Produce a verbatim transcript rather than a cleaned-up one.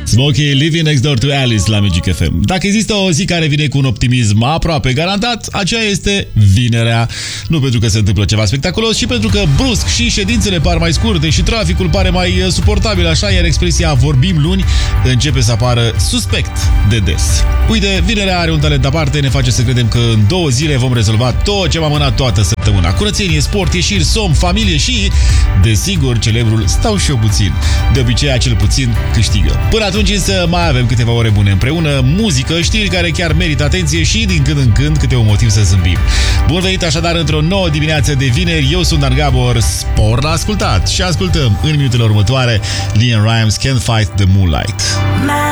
Smokey, Living Next Door to Alice la Magic F M. Dacă există o zi care vine cu un optimism aproape garantat, aceea este vinerea. Nu pentru că se întâmplă ceva spectaculos, ci pentru că brusc și ședințele par mai scurte și traficul pare mai suportabil, așa, iar expresia vorbim luni începe să apară suspect de des. Uite, vinerea are un talent aparte, ne face să credem că în două zile vom rezolva tot ce m-a mânat toată săptămâna. Curățenie, sport, ieșiri, somn, familie și, desigur, celebrul stau și eu puțin. De obicei, acel puțin câștigă. Până atunci însă mai avem câteva ore bune împreună, muzică, știri care chiar merită atenție și din când în când câte un motiv să zâmbim. Bun venit așadar într-o nouă dimineață de vineri, eu sunt Dan Gabor, spor la ascultat și ascultăm în minutele următoare Leon Rimes, Can't Fight the Moonlight.